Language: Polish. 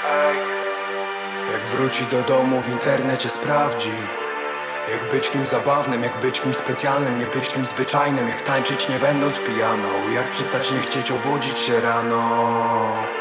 Jak wróci do domu, w internecie sprawdzi, jak być kimś zabawnym, jak być kimś specjalnym, nie być kimś zwyczajnym, jak tańczyć nie będąc pijaną, jak przestać nie chcieć obudzić się rano.